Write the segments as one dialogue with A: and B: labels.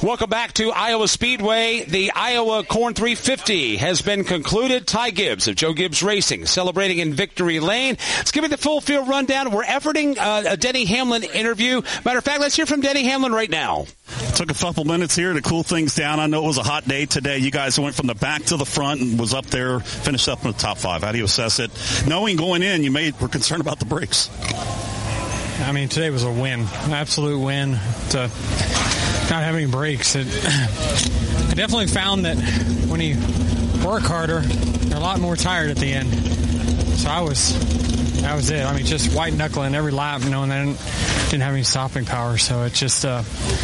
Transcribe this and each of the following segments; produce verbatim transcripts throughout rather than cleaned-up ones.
A: Welcome back to Iowa Speedway. The Iowa Corn three fifty has been concluded. Ty Gibbs of Joe Gibbs Racing celebrating in Victory Lane. Let's give you the full field rundown. We're efforting uh, a Denny Hamlin interview. Matter of fact, let's hear from Denny Hamlin right now.
B: Took a couple minutes here to cool things down. I know it was a hot day today. You guys went from the back to the front and was up there, finished up in the top five. How do you assess it? Knowing going in, you may were concerned about the brakes.
C: I mean, today was a win, an absolute win. To not having brakes, it, I definitely found that when you work harder, you're a lot more tired at the end. So I was, that was it. I mean, just white knuckling every lap, knowing that I didn't, didn't have any stopping power. So it's just, uh,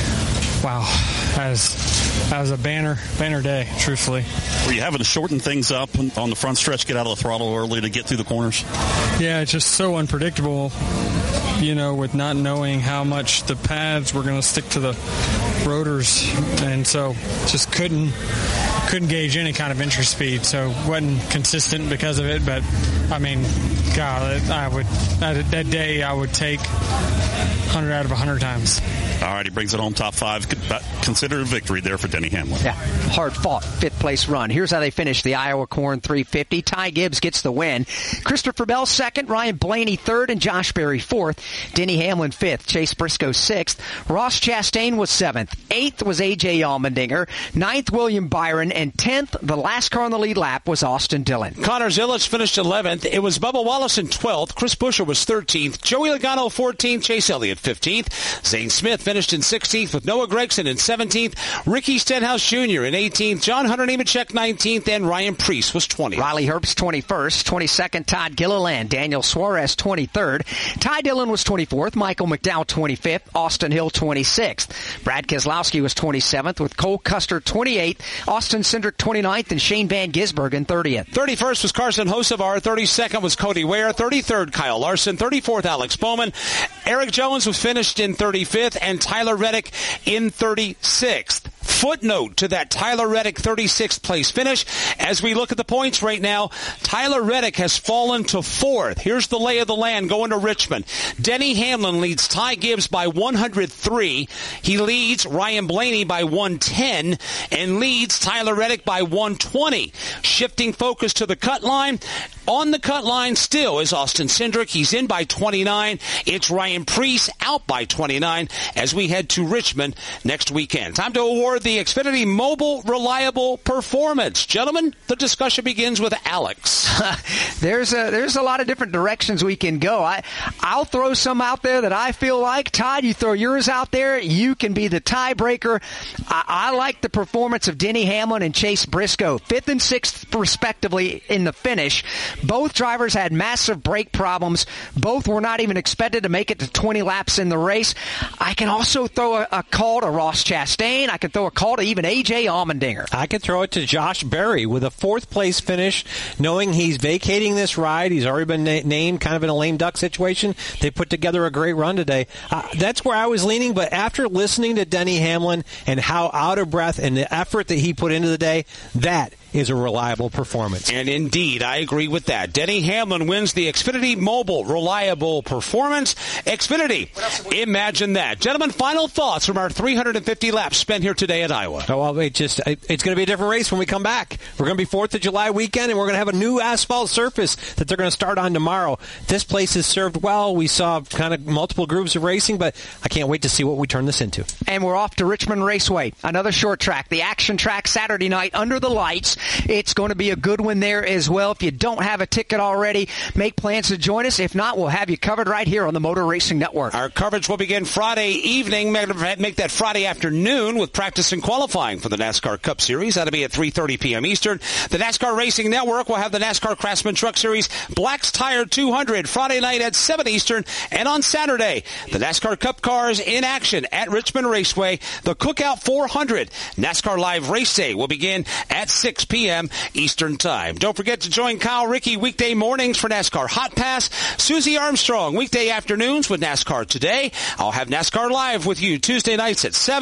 C: wow, that was, that was a banner, banner day, truthfully.
B: Were you having to shorten things up on the front stretch, get out of the throttle early to get through the corners?
C: Yeah, it's just so unpredictable, you know, with not knowing how much the pads were going to stick to the rotors, and so just couldn't couldn't gauge any kind of entry speed, so wasn't consistent because of it. But I mean, God, I would that, that day I would take one hundred out of one hundred times.
B: All right, he brings it home top five. Considered a victory there for Denny Hamlin.
D: Yeah, hard-fought fifth-place run. Here's how they finished the Iowa Corn three fifty. Ty Gibbs gets the win. Christopher Bell second, Ryan Blaney third, and Josh Berry fourth. Denny Hamlin fifth, Chase Briscoe sixth. Ross Chastain was seventh. Eighth was A J Allmendinger. Ninth, William Byron. And tenth, the last car on the lead lap, was Austin Dillon.
A: Connor Zilic finished eleventh. It was Bubba Wallace in twelfth. Chris Buescher was thirteenth. Joey Logano fourteenth. Chase Elliott fifteenth. Zane Smith finished in sixteenth with Noah Gragson in seventeenth. Ricky Stenhouse Junior in eighteenth. John Hunter Nemechek nineteenth. And Ryan Preece was twentieth.
D: Riley Herbst twenty-first. twenty-second, Todd Gilliland. Daniel Suarez twenty-third. Ty Dillon was twenty-fourth. Michael McDowell twenty-fifth. Austin Hill twenty-sixth. Brad Keselowski was twenty-seventh with Cole Custer twenty-eighth. Austin Cindric twenty-ninth. And Shane Van Gisbergen thirtieth.
A: thirty-first was Carson Hocevar. thirty-second was Cody Ware. thirty-third, Kyle Larson. thirty-fourth, Alex Bowman. Eric Jones was finished in thirty-fifth. And Tyler Reddick in thirty-sixth. Footnote to that Tyler Reddick thirty-sixth place finish. As we look at the points right now, Tyler Reddick has fallen to fourth. Here's the lay of the land going to Richmond. Denny Hamlin leads Ty Gibbs by one hundred three. He leads Ryan Blaney by one ten and leads Tyler Reddick by one twenty. Shifting focus to the cut line. On the cut line still is Austin Cindric. He's in by twenty-nine. It's Ryan Preece out by twenty-nine as we head to Richmond next weekend. Time to award the Xfinity Mobile Reliable Performance. Gentlemen, the discussion begins with Alex.
D: there's a there's a lot of different directions we can go. I I'll throw some out there that I feel like. Todd, you throw yours out there. You can be the tiebreaker. I, I like the performance of Denny Hamlin and Chase Briscoe, fifth and sixth respectively in the finish. Both drivers had massive brake problems. Both were not even expected to make it to twenty laps in the race. I can also throw a, a call to Ross Chastain. I can throw a call to even A J Allmendinger.
E: I could throw it to Josh Berry with a fourth place finish, knowing he's vacating this ride. He's already been na- named kind of in a lame duck situation. They put together a great run today. Uh, that's where I was leaning, but after listening to Denny Hamlin and how out of breath and the effort that he put into the day, that is a reliable performance.
A: And indeed, I agree with that. Denny Hamlin wins the Xfinity Mobile Reliable Performance. Xfinity, imagine that. Gentlemen, final thoughts from our three hundred fifty laps spent here today at Iowa.
E: Oh, well, it just, it, it's going to be a different race when we come back. We're going to be fourth of July weekend, and we're going to have a new asphalt surface that they're going to start on tomorrow. This place is served well. We saw kind of multiple groups of racing, but I can't wait to see what we turn this into.
D: And we're off to Richmond Raceway, another short track, the action track Saturday night under the lights. It's going to be a good one there as well. If you don't have a ticket already, make plans to join us. If not, we'll have you covered right here on the Motor Racing Network.
A: Our coverage will begin Friday evening. Make that Friday afternoon with practice and qualifying for the NASCAR Cup Series. That'll be at three thirty p.m. Eastern. The NASCAR Racing Network will have the NASCAR Craftsman Truck Series Black's Tire two hundred Friday night at seven Eastern. And on Saturday, the NASCAR Cup cars in action at Richmond Raceway. The Cookout four hundred NASCAR Live Race Day will begin at six p.m. Eastern Time. Don't forget to join Kyle Rickey weekday mornings for NASCAR Hot Pass. Susie Armstrong weekday afternoons with NASCAR Today. I'll have NASCAR Live with you Tuesday nights at seven.